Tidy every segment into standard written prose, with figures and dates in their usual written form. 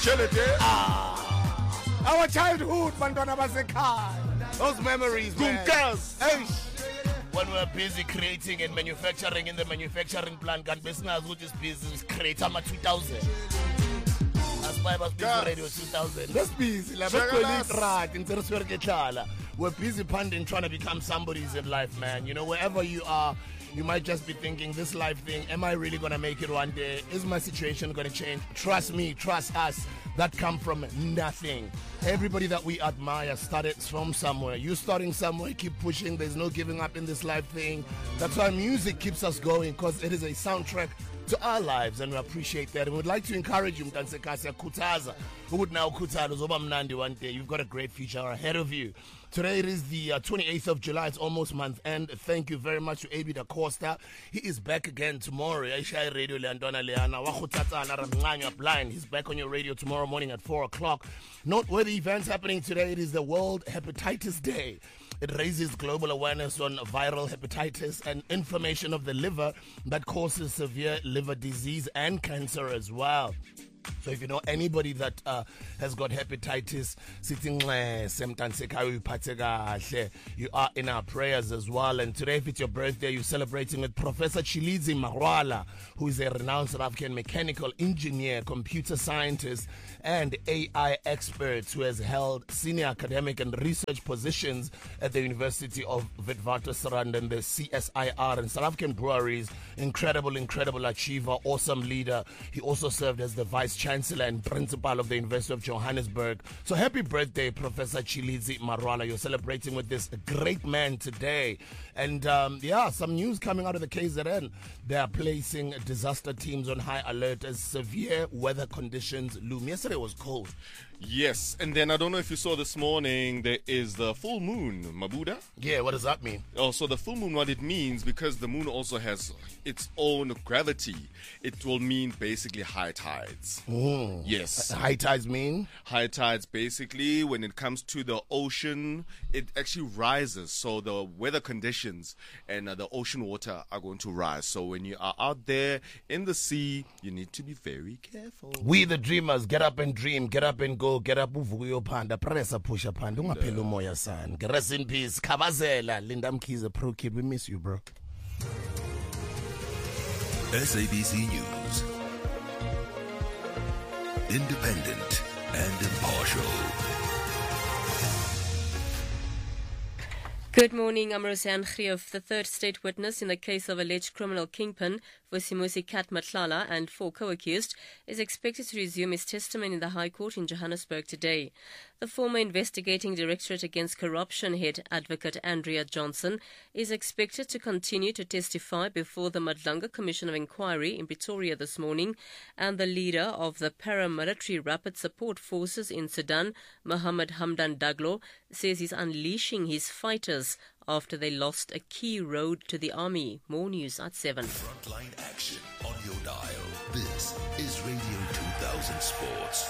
Our childhood, bantwana basekhaya. Those memories, man. When we're busy creating and manufacturing in the manufacturing plant, and business which is business create ama 2000. As by was busy radio 2000. That's busy. We're busy punting, trying to become somebody's in life, man. You know, wherever you are, you might just be thinking, this life thing, am I really going to make it one day? Is my situation going to change? Trust me, trust us. That come from nothing. Everybody that we admire started from somewhere. You starting somewhere, keep pushing. There's no giving up in this life thing. That's why music keeps us going, because it is a soundtrack to our lives, and we appreciate that. And we'd like to encourage you, Mtansekasi, Kutaza, who would now Kutaza, Zoba Mnandi one day. You've got a great future ahead of you. Today it is the 28th of July. It's almost month end. Thank you very much to Abi Da Costa. He is back again tomorrow. Aisha Radio Leandona Leana. Blind. He's back on your radio tomorrow morning at 4 o'clock. Noteworthy events happening today. It is the World Hepatitis Day. It raises global awareness on viral hepatitis and inflammation of the liver that causes severe liver disease and cancer as well. So if you know anybody that has got hepatitis, you are in our prayers as well. And today, if it's your birthday, you're celebrating with Professor Chilizi Marwala, who is a renowned South African mechanical engineer, computer scientist, and AI expert who has held senior academic and research positions at the University of Witwatersrand and the CSIR and South African breweries. Incredible achiever, awesome leader. He also served as the Vice Chancellor and Principal of the University of Johannesburg. So happy birthday, Professor Chilizi Marwala. You're celebrating with this great man today. And some news coming out of the KZN. They are placing disaster teams on high alert as severe weather conditions loom. Yesterday was cold. Yes, and then I don't know if you saw this morning, there is the full moon, Mabuda. Yeah, what does that mean? Oh, so the full moon, what it means, because the moon also has its own gravity, it will mean basically high tides. Mm. Yes. High tides mean? High tides, basically, when it comes to the ocean, it actually rises. So the weather conditions and the ocean water are going to rise. So when you are out there in the sea, you need to be very careful. We the dreamers, get up and dream, get up and go. Get up, uvuyo panda, pressa, push up, and ungaphela umoya san. Rest in peace, Kabazela, Linda Mkiza, Pro Kid, we miss you, bro. SABC News, independent and impartial. Good morning, I'm Roseanne Grief. The third state witness in the case of alleged criminal kingpin Vusimuzi Kat Matlala and 4 co-accused is expected to resume his testimony in the High Court in Johannesburg today. The former investigating Directorate Against Corruption head, Advocate Andrea Johnson, is expected to continue to testify before the Madlanga Commission of Inquiry in Pretoria this morning, and the leader of the paramilitary Rapid Support Forces in Sudan, Mohammed Hamdan Daglo, says he's unleashing his fighters after they lost a key road to the army. More news at 7. Frontline action on your dial. This is Radio 2000 Sports.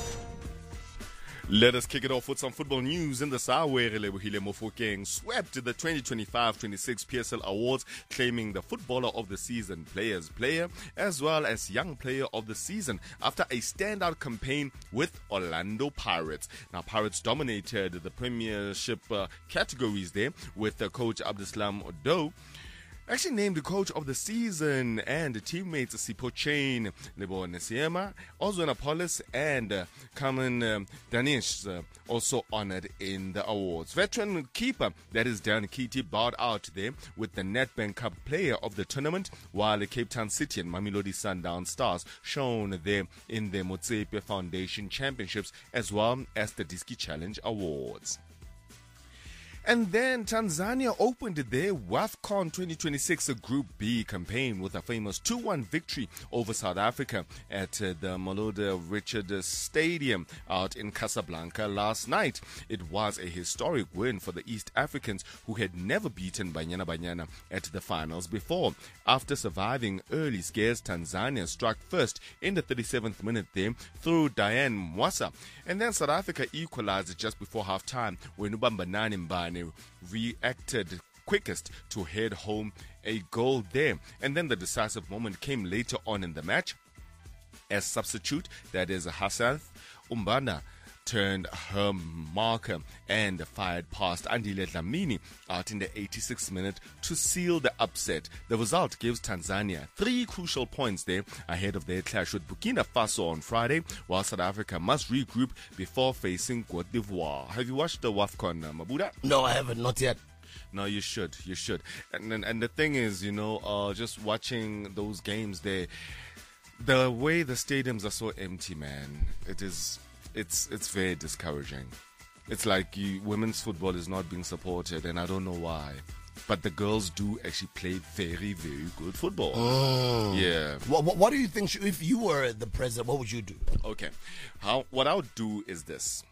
Let us kick it off with some football news. In the Sawe, Relebohile Mofokeng swept the 2025-26 PSL Awards, claiming the Footballer of the Season, Players Player, as well as Young Player of the Season after a standout campaign with Orlando Pirates. Now, Pirates dominated the Premiership categories there with coach Abdeslam Odo actually named the coach of the season, and teammates Sipho Chain, Lebo Nesiema, Ozwana Polis, and Carmen Danish also honored in the awards. Veteran keeper, that is Dan Kiti, bowed out there with the Nedbank Cup Player of the tournament, while the Cape Town City and Mamelodi Sundowns stars shown there in the Motsepe Foundation Championships, as well as the Diski Challenge Awards. And then Tanzania opened their WAFCON 2026 Group B campaign with a famous 2-1 victory over South Africa at the Maluda Richard Stadium out in Casablanca last night. It was a historic win for the East Africans, who had never beaten Banyana Banyana at the finals before. After surviving early scares, Tanzania struck first in the 37th minute there through Diane Mwasa. And then South Africa equalized just before half-time when Ubambanani Mbane reacted quickest to head home a goal there. And then the decisive moment came later on in the match as substitute, that is Hassan Umbana, turned her marker and fired past Andile Dlamini out in the 86th minute to seal the upset. The result gives Tanzania 3 crucial points there ahead of their clash with Burkina Faso on Friday, while South Africa must regroup before facing Cote d'Ivoire. Have you watched the WAFCON, Mabuda? No, I haven't, not yet. No, you should. You should. And the thing is, just watching those games there, the way the stadiums are so empty, man, it's very discouraging. It's like women's football is not being supported, and I don't know why. But the girls do actually play very, very good football. Yeah. What do you think, if you were the president, what would you do? Okay. What I would do is this.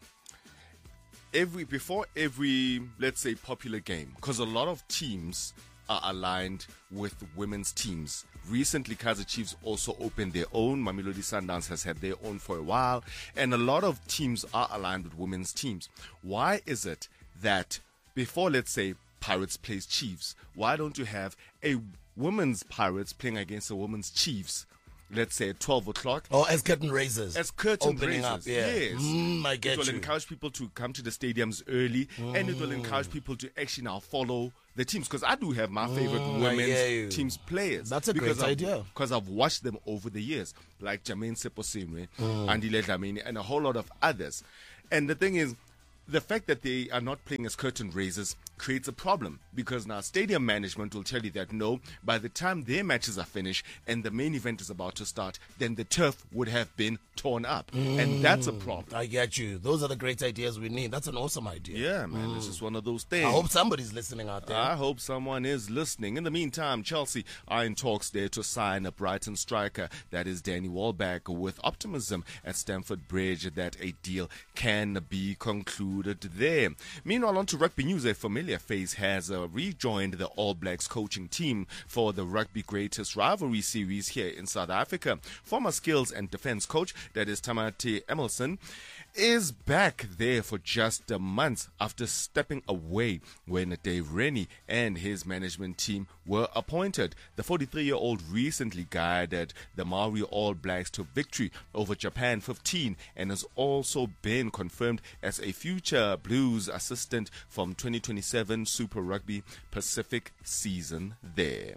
Before every, let's say, popular game, because a lot of teams are aligned with women's teams. Recently, Kaizer Chiefs also opened their own. Mamelodi Sundowns has had their own for a while. And a lot of teams are aligned with women's teams. Why is it that before, let's say, Pirates plays Chiefs, why don't you have a women's Pirates playing against a women's Chiefs? Let's say at 12 o'clock. Or as curtain raisers. As curtain opening raisers. Up, yeah. Yes. I get it will you. encourage people to come to the stadiums early, and it will encourage people to actually now follow the teams. Because I do have my favorite women's teams players. That's a great idea. Because I've watched them over the years, like Jermaine Seposimwe, Andile Dlamini, and a whole lot of others. And the thing is, the fact that they are not playing as curtain raisers creates a problem, because now stadium management will tell you that no, by the time their matches are finished and the main event is about to start, then the turf would have been torn up. And that's a problem. I get you. Those are the great ideas we need. That's an awesome idea. Yeah, man. It's just one of those things. I hope somebody's listening out there. I hope someone is listening. In the meantime, Chelsea are in talks there to sign a Brighton striker, that is Danny Welbeck, with optimism at Stamford Bridge that a deal can be concluded there. Meanwhile, on to rugby news. A familiar face has rejoined the All Blacks coaching team for the Rugby Greatest Rivalry series here in South Africa. Former skills and defense coach, that is Tamati Emerson, is back there for just a month after stepping away when Dave Rennie and his management team were appointed. The 43-year-old recently guided the Maori All Blacks to victory over Japan 15 and has also been confirmed as a future Blues assistant from 2027 Super Rugby Pacific season there.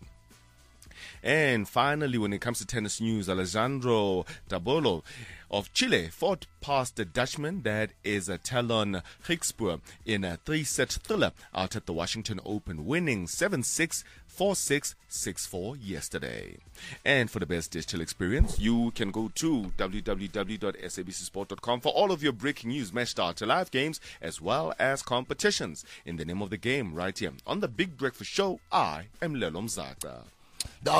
And finally, when it comes to tennis news, Alejandro Dabolo of Chile fought past the Dutchman, that is Talon Griekspoor, in a 3-set thriller out at the Washington Open, winning 7-6, 4-6, 6-4 yesterday. And for the best digital experience, you can go to www.sabcsport.com for all of your breaking news, match data, live games, as well as competitions. In the name of the game, right here on the Big Breakfast Show, I am Lelo Mzata. The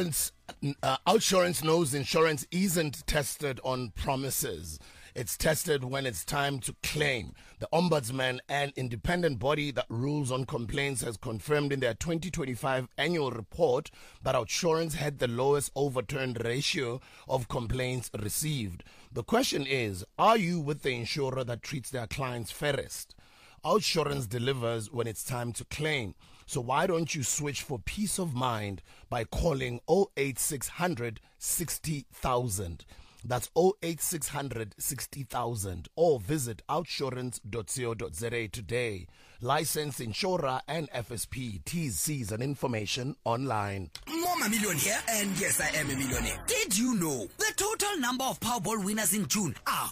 OUTsurance knows insurance isn't tested on promises. It's tested when it's time to claim. The Ombudsman, an independent body that rules on complaints, has confirmed in their 2025 annual report that OUTsurance had the lowest overturned ratio of complaints received. The question is, are you with the insurer that treats their clients fairest? OUTsurance delivers when it's time to claim. So why don't you switch for peace of mind by calling 08600 60,000. That's 08600 60,000, or visit outsurance.co.za today. Licensed insurer and FSP. T's, C's and information online. I'm a million here, and yes, I am a millionaire. Did you know the total number of Powerball winners in June are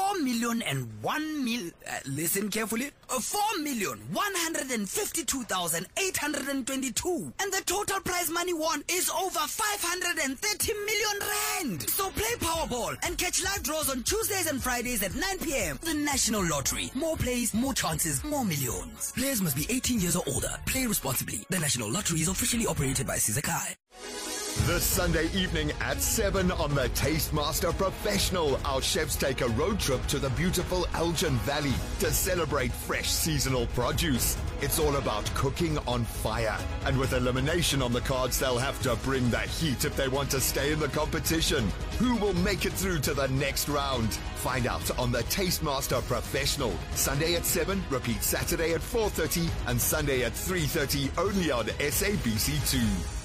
4,001,000? Listen carefully. 4,152,822, and the total prize money won is over 530 million rand. So play Powerball and catch live draws on Tuesdays and Fridays at 9 p.m. The National Lottery. More plays, more chances, more millions. Players must be 18 years or older. Play responsibly. The National Lottery is officially operated by Sizakai. This Sunday evening at 7 on the Tastemaster Professional, our chefs take a road trip to the beautiful Elgin Valley to celebrate fresh seasonal produce. It's all about cooking on fire. And with elimination on the cards, they'll have to bring the heat if they want to stay in the competition. Who will make it through to the next round? Find out on the Tastemaster Professional. Sunday at 7, repeat Saturday at 4:30 and Sunday at 3:30 only on SABC2.